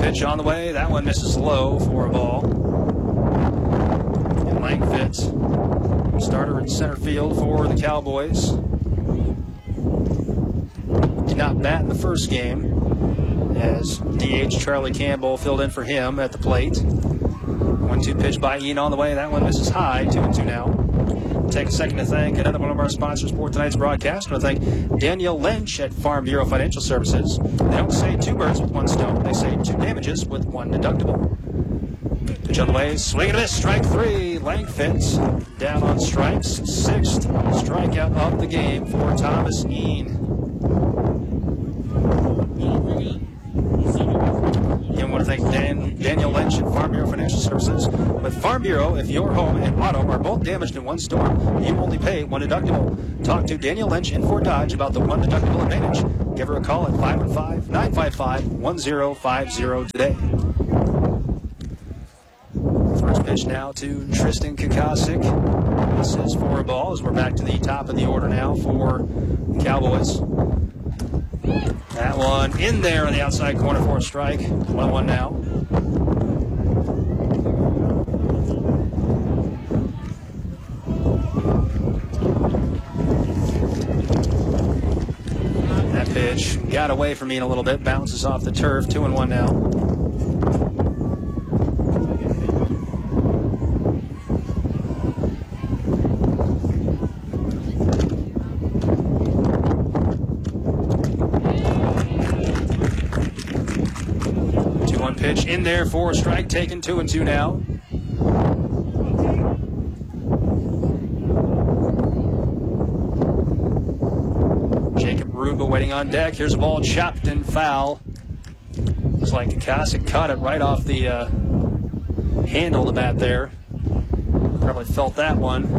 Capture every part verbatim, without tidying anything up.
pitch on the way. That one misses low for a ball. And Langfitz, starter in center field for the Cowboys. Did not bat in the first game as D H Charlie Campbell filled in for him at the plate. one two pitch by Ian on the way. That one misses high. two and two now. Take a second to thank another one of our sponsors for tonight's broadcast. I want to thank Danielle Lynch at Farm Bureau Financial Services. They don't say two birds with one stone. They say two damages with one deductible. Pitch on the way. Swing and a miss. Strike three. Langfitz down on strikes. Sixth strikeout of the game for Thomas Ian. Again, I want to thank Dan, Daniel Lynch at Farm Bureau Financial Services. With Farm Bureau, if your home and auto are both damaged in one storm, you only pay one deductible. Talk to Daniel Lynch in Fort Dodge about the one deductible advantage. Give her a call at five one five, nine five five, one zero five zero today. First pitch now to Tristan Kakasik. This is for a ball as we're back to the top of the order now for the Cowboys. That one in there on the outside corner for a strike. one one now. That pitch got away from me a little bit, bounces off the turf. two and one now. Pitch in there for a strike, taken two and two now. Jacob Ruba waiting on deck. Here's a ball chopped and foul. Looks like Kakasik caught it right off the uh, handle of the bat there. Probably felt that one.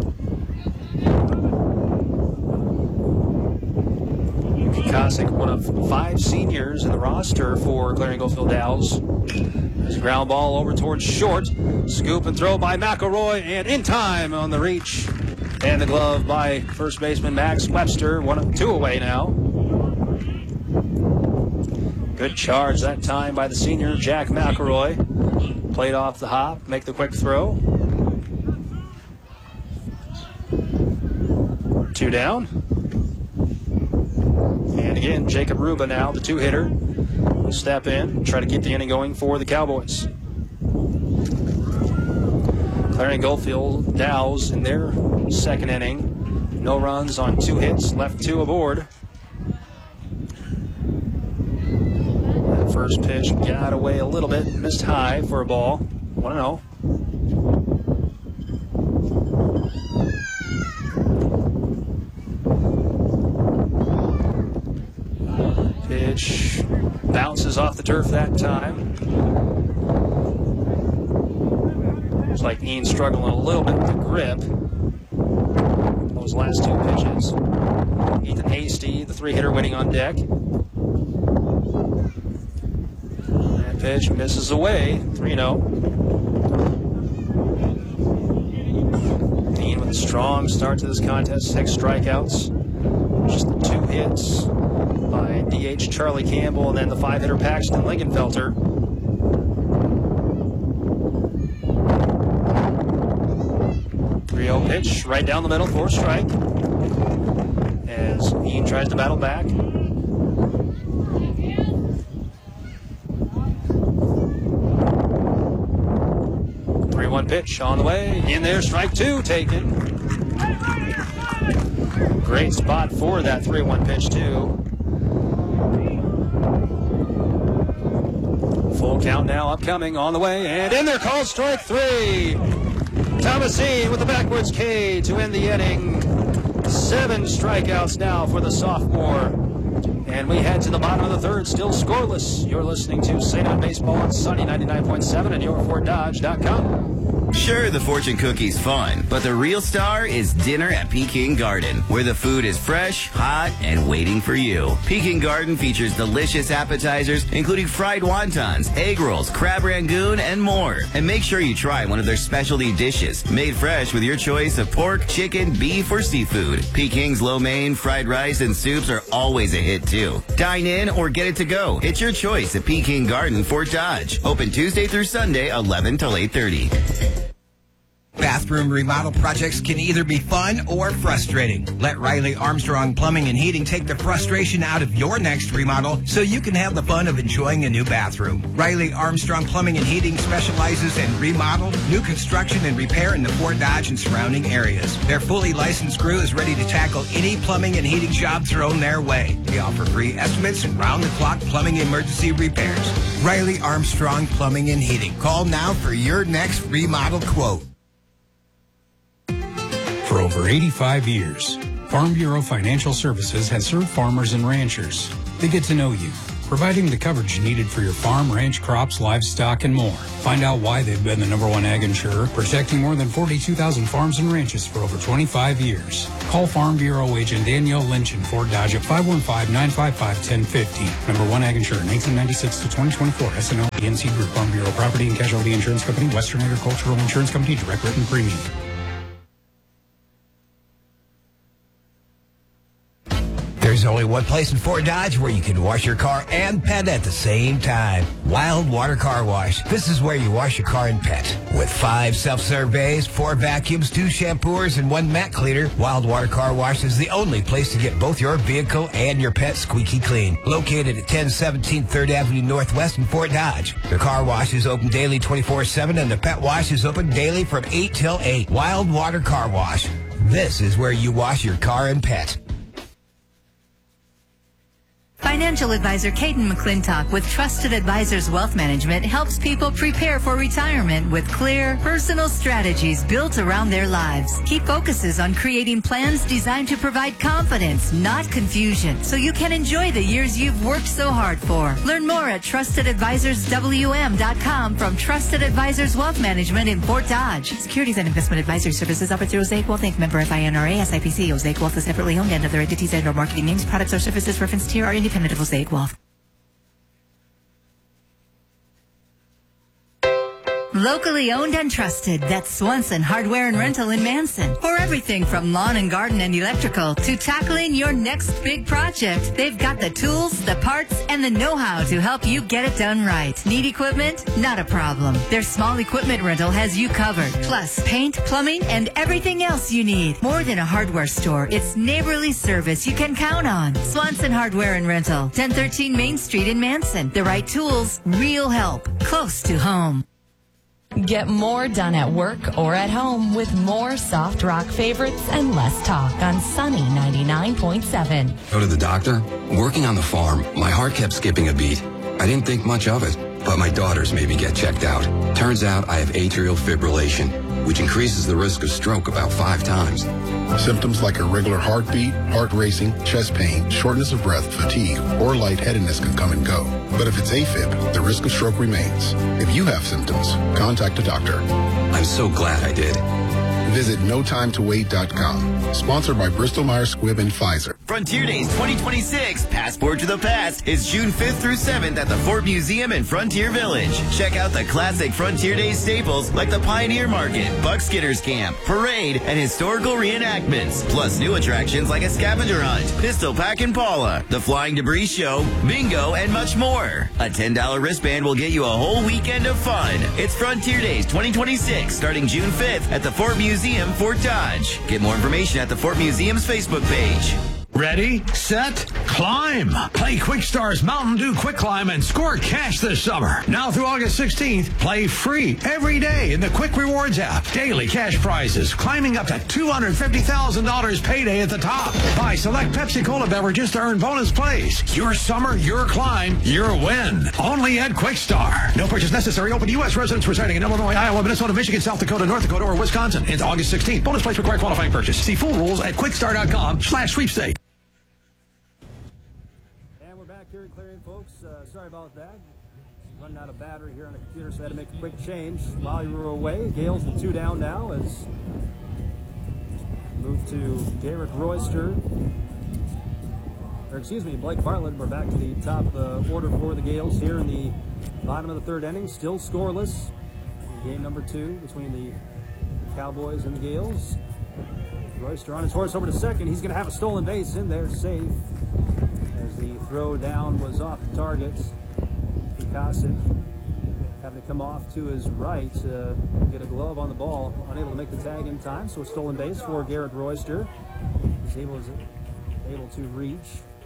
Kakasik, one of five seniors in the roster for Clarion Goldfield Owls. There's a ground ball over towards short. Scoop and throw by McElroy, and in time on the reach. And the glove by first baseman Max Webster. One, two away now. Good charge that time by the senior Jack McElroy. Played off the hop, make the quick throw. Two down. And again, Jacob Ruba now, the two-hitter, will step in, try to keep the inning going for the Cowboys. Clarion Goldfield Dows in their second inning. No runs on two hits, left two aboard. That first pitch got away a little bit, missed high for a ball. one and oh. Pitch bounces off the turf that time. Looks like Ian struggling a little bit with the grip. Those last two pitches. Ethan Hasty, the three-hitter, waiting on deck. That pitch misses away. three oh. Ian with a strong start to this contest. Six strikeouts. Just the two hits by D H Charlie Campbell, and then the five-hitter Paxton Lingenfelter. three oh pitch right down the middle for a strike as Ian tries to battle back. three one pitch on the way. In there, strike two taken. Great spot for that three one pitch, too. Full count now upcoming on the way, and in there, called strike three. Thomas Ian with the backwards K to end the inning. Seven strikeouts now for the sophomore. And we head to the bottom of the third, still scoreless. You're listening to Saint On Baseball on Sunny ninety-nine point seven and your fort dodge dot com. Sure, the fortune cookie's fun, but the real star is dinner at Peking Garden, where the food is fresh, hot, and waiting for you. Peking Garden features delicious appetizers, including fried wontons, egg rolls, crab rangoon, and more. And make sure you try one of their specialty dishes, made fresh with your choice of pork, chicken, beef, or seafood. Peking's lo mein, fried rice, and soups are always a hit, too. Dine in or get it to go. It's your choice at Peking Garden, Fort Dodge. Open Tuesday through Sunday, eleven till eight thirty. Bathroom remodel projects can either be fun or frustrating. Let Riley Armstrong Plumbing and Heating take the frustration out of your next remodel so you can have the fun of enjoying a new bathroom. Riley Armstrong Plumbing and Heating specializes in remodel, new construction, and repair in the Fort Dodge and surrounding areas. Their fully licensed crew is ready to tackle any plumbing and heating jobs thrown their way. They offer free estimates and round-the-clock plumbing emergency repairs. Riley Armstrong Plumbing and Heating. Call now for your next remodel quote. For over eighty-five years, Farm Bureau Financial Services has served farmers and ranchers. They get to know you, providing the coverage needed for your farm, ranch, crops, livestock, and more. Find out why they've been the number one ag insurer, protecting more than forty-two thousand farms and ranches for over twenty-five years. Call Farm Bureau agent Danielle Lynch in Fort Dodge at five one five, nine five five, one zero five zero. Number one ag insurer, nineteen ninety-six to twenty twenty-four. S N L E N C Group, Farm Bureau Property and Casualty Insurance Company, Western Agricultural Insurance Company, direct written premium. There's only one place in Fort Dodge where you can wash your car and pet at the same time. Wild Water Car Wash. This is where you wash your car and pet. With five self-serve bays, four vacuums, two shampooers, and one mat cleaner, Wild Water Car Wash is the only place to get both your vehicle and your pet squeaky clean. Located at ten seventeen third Avenue Northwest in Fort Dodge. The car wash is open daily twenty-four seven, and the pet wash is open daily from eight till eight. Wild Water Car Wash. This is where you wash your car and pet. Financial advisor Caden McClintock with Trusted Advisors Wealth Management helps people prepare for retirement with clear, personal strategies built around their lives. He focuses on creating plans designed to provide confidence, not confusion, so you can enjoy the years you've worked so hard for. Learn more at trusted advisors w m dot com from Trusted Advisors Wealth Management in Fort Dodge. Securities and investment advisory services offered through Osaic Wealth Incorporated. Member F I N R A, S I P C. Osaic Wealth is separately owned, and other entities and or marketing names, products, or services referenced here are independent of Osaic Wealth. Locally owned and trusted, that's Swanson Hardware and Rental in Manson. For everything from lawn and garden and electrical to tackling your next big project, they've got the tools, the parts, and the know-how to help you get it done right. Need equipment? Not a problem. Their small equipment rental has you covered. Plus, paint, plumbing, and everything else you need. More than a hardware store, it's neighborly service you can count on. Swanson Hardware and Rental, ten thirteen Main Street in Manson. The right tools, real help, close to home. Get more done at work or at home with more soft rock favorites and less talk on Sunny ninety-nine point seven. Go to the doctor? Working on the farm, my heart kept skipping a beat. I didn't think much of it, but my daughters made me get checked out. Turns out I have atrial fibrillation, which increases the risk of stroke about five times. Symptoms like irregular heartbeat, heart racing, chest pain, shortness of breath, fatigue, or lightheadedness can come and go. But if it's AFib, the risk of stroke remains. If you have symptoms, contact a doctor. I'm so glad I did. Visit no time to wait dot com. Sponsored by Bristol Myers Squibb and Pfizer. Frontier Days twenty twenty-six, Passport to the Past, is June fifth through seventh at the Fort Museum in Frontier Village. Check out the classic Frontier Days staples like the Pioneer Market, Buckskinner's Camp, Parade, and historical reenactments. Plus new attractions like a scavenger hunt, Pistol Pack and Paula, the Flying Debris Show, bingo, and much more. A ten dollar wristband will get you a whole weekend of fun. It's Frontier Days twenty twenty-six, starting June fifth at the Fort Museum, Fort Dodge. Get more information at the Fort Museum's Facebook page. Ready, set, climb. Play Quickstar's Mountain Dew Quick Climb and score cash this summer. Now through August sixteenth, play free every day in the Quick Rewards app. Daily cash prizes climbing up to two hundred fifty thousand dollars payday at the top. Buy select Pepsi Cola beverages to earn bonus plays. Your summer, your climb, your win. Only at Quickstar. No purchase necessary. Open to U S residents residing in Illinois, Iowa, Minnesota, Michigan, South Dakota, North Dakota, or Wisconsin. It's August sixteenth. Bonus plays require qualifying purchase. See full rules at quickstar.com slash sweepstakes. Here at Clarion, folks. Uh, sorry about that. Running out of battery here on the computer, so I had to make a quick change while you were away. Gales with two down now as move to Garrett Royster. Or excuse me, Blake Bartlett. We're back to the top uh, order for the Gales here in the bottom of the third inning. Still scoreless. Game number two between the Cowboys and the Gales. Royster on his horse over to second. He's going to have a stolen base in there, safe. As the throw down was off the target. Kosick having to come off to his right to get a glove on the ball. Unable to make the tag in time, so a stolen base for Garrett Royster. He's able, able to reach.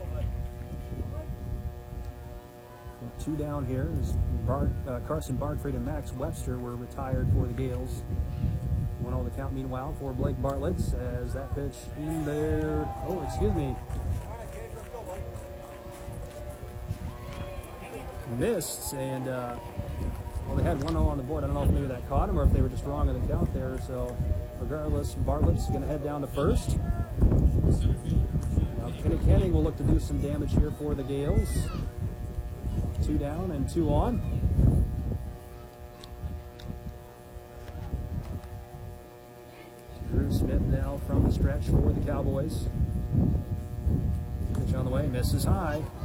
Two down here as Bart, uh, Carson Bartfried and Max Webster were retired for the Gales. One on the count meanwhile for Blake Bartlett as that pitch in there. Oh, excuse me. Missed, and uh, well, they had one oh on the board. I don't know if maybe that caught him or if they were just wrong on the count there. So regardless, Bartlett's going to head down to first. Now, Kenny Canning will look to do some damage here for the Gales. Two down and two on. Drew Smith now from the stretch for the Cowboys. Pitch on the way, misses high.